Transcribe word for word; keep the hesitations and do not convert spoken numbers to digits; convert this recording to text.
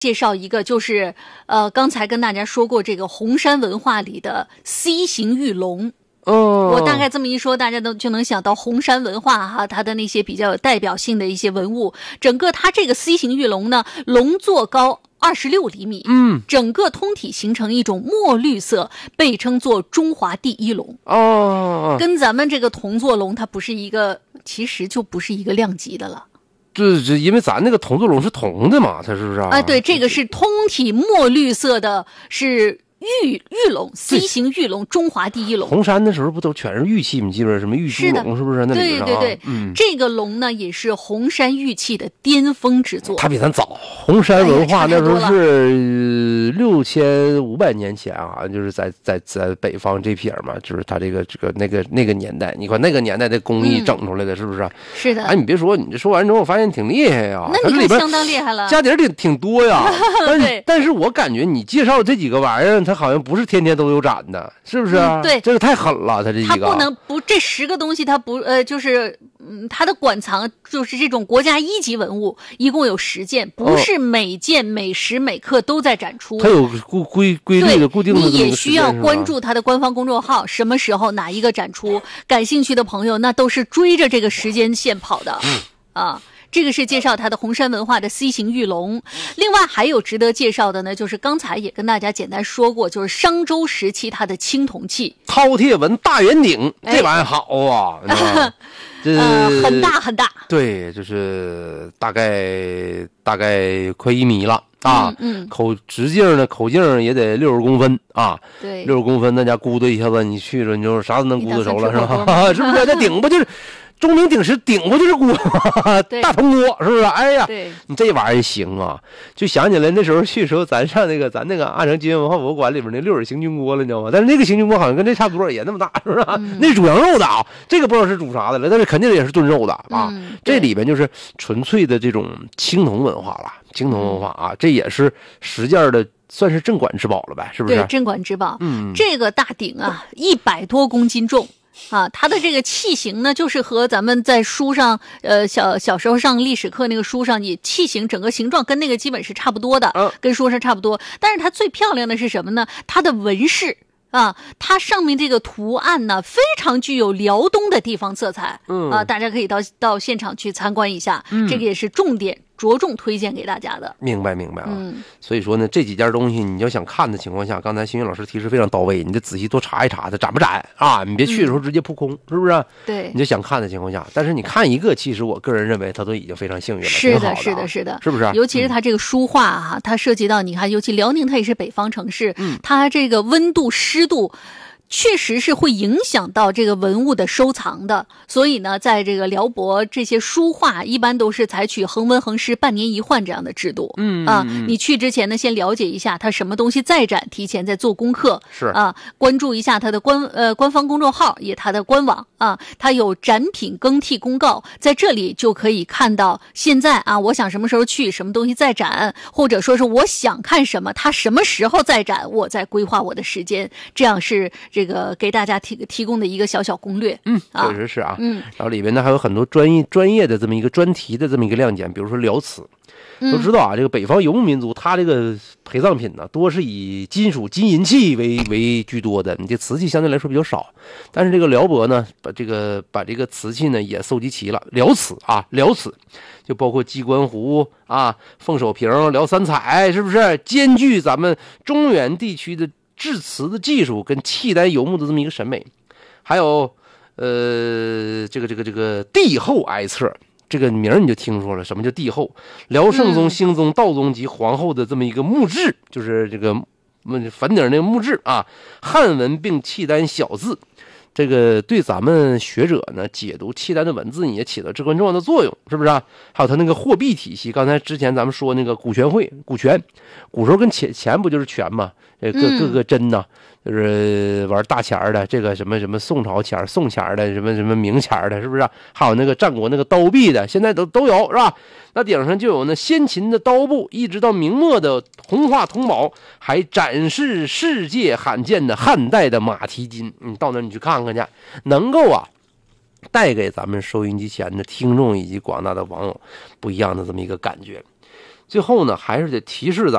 介绍一个，就是呃，刚才跟大家说过这个红山文化里的 C 型玉龙。 哦， 我大概这么一说，大家都就能想到红山文化哈，它的那些比较有代表性的一些文物。整个它这个 C 型玉龙呢，龙座高二十六厘米， 嗯， 整个通体形成一种墨绿色，被称作中华第一龙。 哦， 跟咱们这个铜座龙，它不是一个，其实就不是一个量级的了。 这这，因为咱那个铜座龙是铜的嘛，它是不是啊？ 哎，对，这个是通体墨绿色的，是玉玉龙 C 型玉龙，中华第一龙。 红山的时候不都全是玉器？你记不记得什么玉猪龙是不是？那里边对对对， 嗯， 这个龙呢也是红山玉器的巅峰之作。 它比咱早，红山文化那时候是六千五百年前啊，就是在在在北方这撇嘛，就是它这个这个那个那个年代，你看那个年代的工艺整出来的，是不是？ 是的。 哎，你别说，你这说完之后，我发现挺厉害呀。 那你看相当厉害了， 家底儿挺挺多呀。但是但是我感觉你介绍这几个玩意儿，它好像不是天天都有展的，是不是？ 嗯、对， 这个太狠了，它这几个。 它不能不这十个东西，它不呃就是嗯，它的馆藏就是这种国家一级文物，一共有十件，不是每件每时每刻都在展出。 它有固规规律的固定的。 你也需要关注它的官方公众号，什么时候哪一个展出，感兴趣的朋友那都是追着这个时间线跑的、嗯、啊。这个是介绍它的红山文化的 C 型玉龙。另外还有值得介绍的呢，就是刚才也跟大家简单说过，就是商周时期它的青铜器饕餮纹大圆鼎，哎、这玩意儿好啊，这、 呃、很大很大， 对，就是大概大概快一米了啊， 嗯嗯， 口直径呢，口径也得六十公分啊， 对， 六十公分，那家咕嘟一下子，你去了，你就啥都能咕嘟熟了，是吧？是不是？这鼎不就是？钟鸣鼎食，鼎不就是锅，大铜锅，是不是？哎呀，你这玩意儿行啊！就想起来那时候去的时候，咱上那个咱那个阿城金文化博物馆里边那六耳行军锅了，你知道吗？但是那个行军锅好像跟这差不多，也那么大，是不是？嗯、那是煮羊肉的啊，这个不知道是煮啥的了，但是肯定也是炖肉的啊。 嗯、 这里边就是纯粹的这种青铜文化了，青铜文化啊，这也是实件的。算是镇馆之宝了呗，是不是？ 对，镇馆之宝。 嗯， 这个大鼎啊，一百多公斤重。啊，它的这个器型呢，就是和咱们在书上，呃，小小时候上历史课那个书上，也器型整个形状跟那个基本是差不多的， 嗯、 跟书上差不多。但是它最漂亮的是什么呢？它的纹饰啊，它上面这个图案呢，非常具有辽东的地方色彩。 嗯啊，大家可以到到现场去参观一下， 嗯、 这个也是重点。着重推荐给大家的， 明白明白啊。 嗯， 所以说呢，这几件东西你要想看的情况下，刚才新云老师提示非常到位，你得仔细多查一查它展不展啊，你别去的时候直接扑空，嗯、是不是？ 对， 你就想看的情况下，但是你看一个，其实我个人认为它都已经非常幸运了， 是的， 的是的，是的， 是不是？ 尤其是它这个书画哈、啊，它涉及到你看，尤其辽宁它也是北方城市， 嗯， 它这个温度湿度。确实是会影响到这个文物的收藏的，所以呢，在这个辽博这些书画一般都是采取恒温恒湿半年一换这样的制度。 嗯啊，你去之前呢，先了解一下它什么东西在展，提前再做功课。 是啊，关注一下它的官呃官方公众号，也它的官网啊，它有展品更替公告，在这里就可以看到现在啊，我想什么时候去，什么东西在展，或者说是我想看什么，它什么时候在展，我在规划我的时间，这样是。这个给大家提提供的一个小小攻略， 嗯，确实是啊， 嗯， 然后里边呢还有很多专业专业的这么一个专题的这么一个亮点，比如说辽瓷，都知道啊，这个北方游牧民族，他这个陪葬品呢，多是以金属金银器为为居多的，你这瓷器相对来说比较少，但是这个辽博呢，把这个把这个瓷器呢也搜集齐了，辽瓷啊，辽瓷就包括鸡冠壶啊、凤首瓶、辽三彩，是不是兼具咱们中原地区的制瓷的技术跟契丹游牧的这么一个审美，还有呃这个这个这个帝后哀册，这个名你就听说了，什么叫帝后？辽圣宗、兴宗、道宗及皇后的这么一个墓志，就是这个坟顶那个墓志啊，汉文并契丹小字。这个对咱们学者呢解读契丹的文字也起到至关重要的作用，是不是啊？还有他那个货币体系，刚才之前咱们说那个股权会，股权，古时候跟钱钱不就是权吗？各各个针呐、啊，就是玩大钱的，这个什么什么宋朝钱、宋钱的，什么什么明钱的，是不是、啊？还有那个战国那个刀币的，现在都都有，是吧？那顶上就有那先秦的刀部，一直到明末的红化铜宝，还展示世界罕见的汉代的马蹄金。你到那你去看看去，能够啊带给咱们收音机前的听众以及广大的网友不一样的这么一个感觉。 最后呢，还是得提示咱